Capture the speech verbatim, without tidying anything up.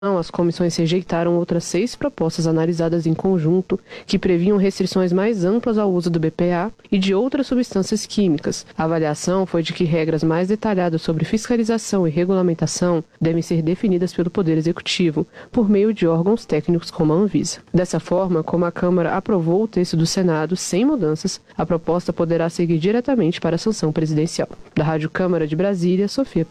As comissões rejeitaram outras seis propostas analisadas em conjunto que previam restrições mais amplas ao uso do B P A e de outras substâncias químicas. A avaliação foi de que regras mais detalhadas sobre fiscalização e regulamentação devem ser definidas pelo Poder Executivo, por meio de órgãos técnicos como a Anvisa. Dessa forma, como a Câmara aprovou o texto do Senado sem mudanças, a proposta poderá seguir diretamente para a sanção presidencial. Da Rádio Câmara de Brasília, Sofia